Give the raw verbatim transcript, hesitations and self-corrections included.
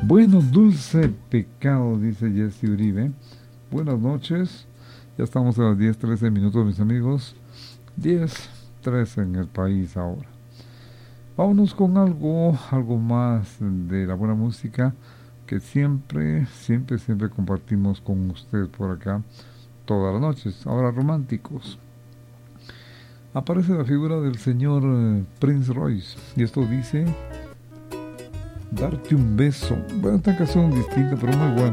Bueno, dulce pecado, dice Jesse Uribe. Buenas noches. Ya estamos a las diez trece minutos, mis amigos. diez trece en el país ahora. Vámonos con algo, algo más de la buena música que siempre, siempre, siempre compartimos con usted por acá todas las noches. Ahora, románticos. Aparece la figura del señor eh, Prince Royce. Y esto dice: darte un beso. Bueno, esta canción distinta, pero muy buena.